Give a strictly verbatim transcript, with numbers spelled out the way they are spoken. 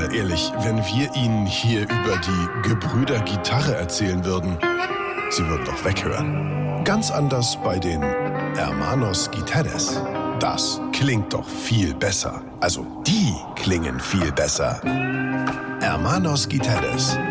mal ehrlich, wenn wir Ihnen hier über die Gebrüder Gitarre erzählen würden, Sie würden doch weghören. Ganz anders bei den Hermanos Guitars. Das klingt doch viel besser. Also, die klingen viel besser. Hermanos Guitars.